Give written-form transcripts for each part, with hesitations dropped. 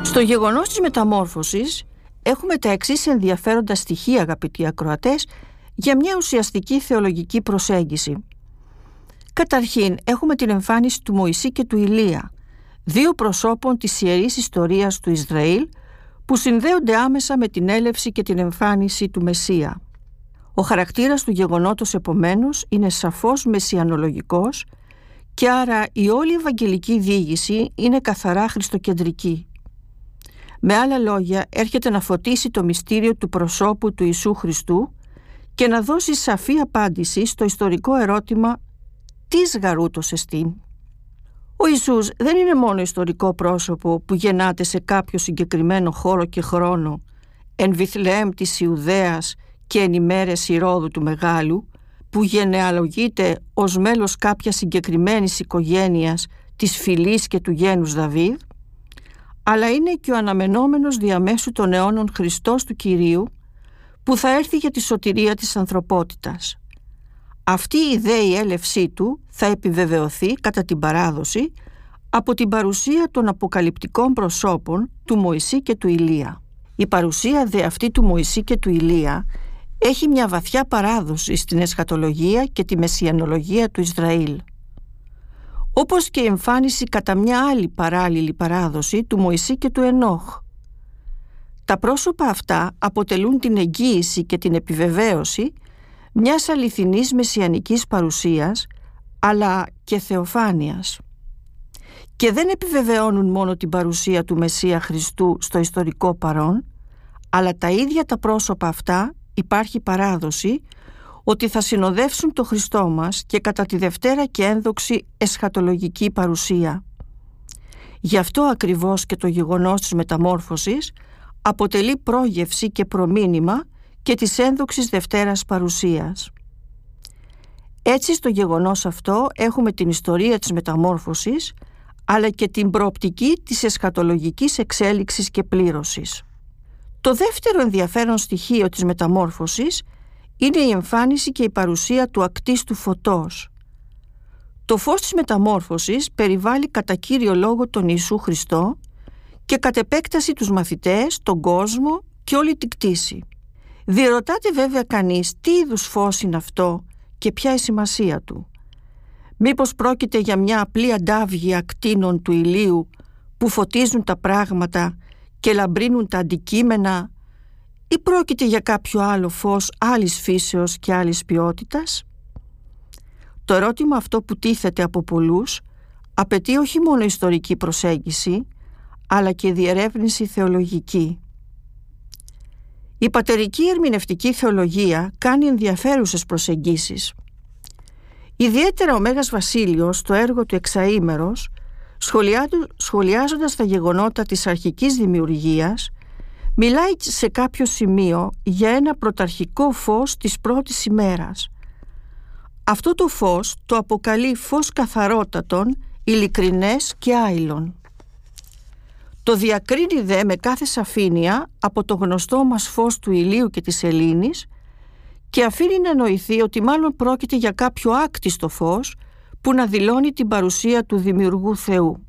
Στο γεγονός της μεταμόρφωσης έχουμε τα εξής ενδιαφέροντα στοιχεία, αγαπητοί ακροατές, για μια ουσιαστική θεολογική προσέγγιση. Καταρχήν, έχουμε την εμφάνιση του Μωυσή και του Ηλία, δύο προσώπων της ιερής ιστορίας του Ισραήλ που συνδέονται άμεσα με την έλευση και την εμφάνιση του Μεσσία. Ο χαρακτήρας του γεγονότος επομένως είναι σαφώς μεσιανολογικός και άρα η όλη ευαγγελική διήγηση είναι καθαρά χριστοκεντρική. Με άλλα λόγια, έρχεται να φωτίσει το μυστήριο του προσώπου του Ιησού Χριστού και να δώσει σαφή απάντηση στο ιστορικό ερώτημα «Τις γαρούτος εστίν». Ο Ιησούς δεν είναι μόνο ιστορικό πρόσωπο που γεννάται σε κάποιο συγκεκριμένο χώρο και χρόνο, εν Βιθλεέμ της Ιουδαίας και εν ημέρες Ηρώδου του Μεγάλου, που γενεαλογείται ως μέλος κάποιας συγκεκριμένης οικογένειας της φυλής και του γένους Δαβίδ, αλλά είναι και ο αναμενόμενος διαμέσου των αιώνων Χριστός του Κυρίου, που θα έρθει για τη σωτηρία της ανθρωπότητας. Αυτή η δε η έλευσή του θα επιβεβαιωθεί κατά την παράδοση από την παρουσία των αποκαλυπτικών προσώπων του Μωυσή και του Ηλία. Η παρουσία δε αυτή του Μωυσή και του Ηλία έχει μια βαθιά παράδοση στην εσχατολογία και τη μεσιανολογία του Ισραήλ. Όπως και η εμφάνιση κατά μια άλλη παράλληλη παράδοση του Μωυσή και του Ενόχ. Τα πρόσωπα αυτά αποτελούν την εγγύηση και την επιβεβαίωση μιας αληθινής μεσιανικής παρουσίας, αλλά και θεοφάνειας. Και δεν επιβεβαιώνουν μόνο την παρουσία του Μεσσία Χριστού στο ιστορικό παρόν, αλλά τα ίδια τα πρόσωπα αυτά υπάρχει παράδοση ότι θα συνοδεύσουν το Χριστό μας και κατά τη δευτέρα και ένδοξη εσχατολογική παρουσία. Γι' αυτό ακριβώς και το γεγονός της μεταμόρφωσης αποτελεί πρόγευση και προμήνυμα και της ένδοξης δευτέρας παρουσίας. Έτσι στο γεγονός αυτό έχουμε την ιστορία της μεταμόρφωσης, αλλά και την προοπτική της εσχατολογικής εξέλιξης και πλήρωσης. Το δεύτερο ενδιαφέρον στοιχείο της μεταμόρφωσης είναι η εμφάνιση και η παρουσία του ακτίστου φωτός. Το φως της μεταμόρφωσης περιβάλλει κατά κύριο λόγο τον Ιησού Χριστό και κατ' επέκταση τους μαθητές, τον κόσμο και όλη την κτήση. Διερωτάται βέβαια κανείς τι είδους φως είναι αυτό και ποια η σημασία του. Μήπως πρόκειται για μια απλή αντάβγεια ακτίνων του ηλίου που φωτίζουν τα πράγματα και λαμπρύνουν τα αντικείμενα, ή πρόκειται για κάποιο άλλο φως άλλης φύσεως και άλλης ποιότητας? Το ερώτημα αυτό που τίθεται από πολλούς απαιτεί όχι μόνο ιστορική προσέγγιση, αλλά και διερεύνηση θεολογική. Η πατερική ερμηνευτική θεολογία κάνει ενδιαφέρουσες προσεγγίσεις. Ιδιαίτερα ο Μέγας Βασίλειος στο έργο του Εξαήμερος, σχολιάζοντας τα γεγονότα της αρχικής δημιουργίας, μιλάει σε κάποιο σημείο για ένα πρωταρχικό φως της πρώτης ημέρας. Αυτό το φως το αποκαλεί φως καθαρότατον, ειλικρινές και άειλον. Το διακρίνει δε με κάθε σαφήνεια από το γνωστό μας φως του ηλίου και της σελήνης και αφήνει να νοηθεί ότι μάλλον πρόκειται για κάποιο άκτιστο φως που να δηλώνει την παρουσία του Δημιουργού Θεού.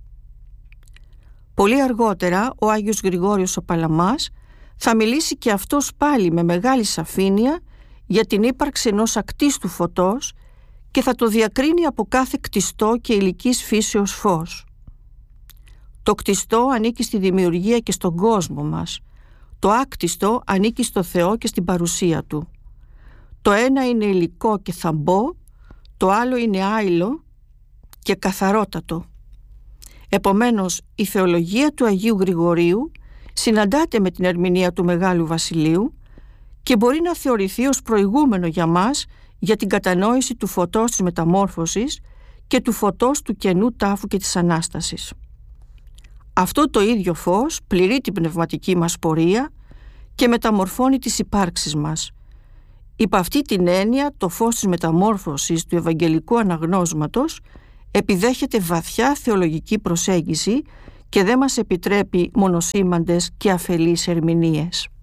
Πολύ αργότερα ο Άγιος Γρηγόριος ο Παλαμάς θα μιλήσει και αυτός πάλι με μεγάλη σαφήνεια για την ύπαρξη ενός ακτίστου φωτός και θα το διακρίνει από κάθε κτιστό και ηλικής φύσεως φως. Το κτιστό ανήκει στη δημιουργία και στον κόσμο μας. Το άκτιστο ανήκει στο Θεό και στην παρουσία Του. Το ένα είναι υλικό και θαμπό, το άλλο είναι άειλο και καθαρότατο. Επομένως, η θεολογία του Αγίου Γρηγορίου συναντάται με την ερμηνεία του Μεγάλου Βασιλείου και μπορεί να θεωρηθεί ως προηγούμενο για μας για την κατανόηση του φωτός της μεταμόρφωσης και του φωτός του καινού τάφου και της Ανάστασης. Αυτό το ίδιο φως πληρεί την πνευματική μας πορεία και μεταμορφώνει τις υπάρξεις μας. Υπ' αυτή την έννοια, το φως της μεταμόρφωσης του Ευαγγελικού Αναγνώσματος επιδέχεται βαθιά θεολογική προσέγγιση και δεν μας επιτρέπει μονοσήμαντες και αφελείς ερμηνείες.